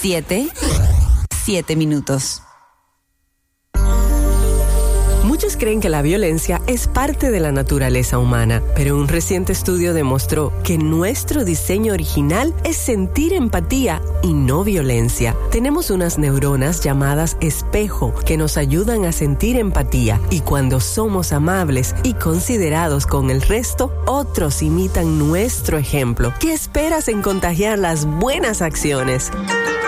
7 minutos. Muchos creen que la violencia es parte de la naturaleza humana, pero un reciente estudio demostró que nuestro diseño original es sentir empatía y no violencia. Tenemos unas neuronas llamadas espejo que nos ayudan a sentir empatía, y cuando somos amables y considerados con el resto, otros imitan nuestro ejemplo. ¿Qué esperas en contagiar las buenas acciones?